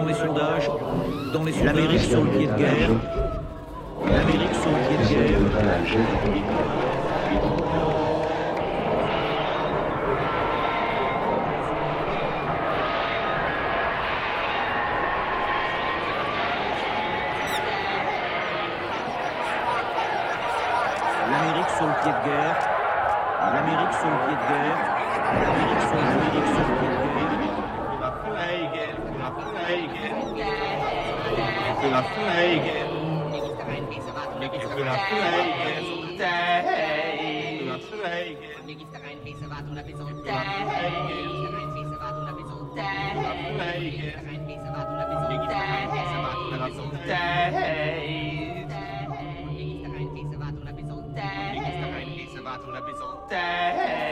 dans les sondages, l'Amérique sur le pied de guerre, l'Amérique sur le pied de guerre. L'Amérique sur le pied de guerre, l'Amérique sur le pied de guerre, l'Amérique sur le pied de guerre. Hey!